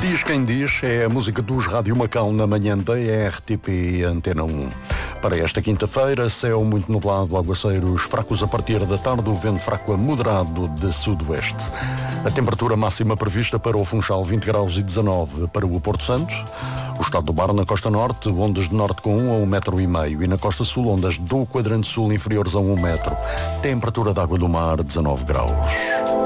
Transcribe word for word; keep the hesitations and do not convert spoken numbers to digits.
Diz quem diz, é a música dos Rádio Macau na manhã da R T P Antena um. Para esta quinta-feira, céu muito nublado, aguaceiros fracos a partir da tarde, o vento fraco a moderado de sudoeste. A temperatura máxima prevista para o Funchal vinte graus e dezanove para o Porto Santo. O estado do Bar na costa norte, ondas de norte com um a um metro e meio e na costa sul, ondas do quadrante sul inferiores a um metro. Temperatura da água do mar dezanove graus.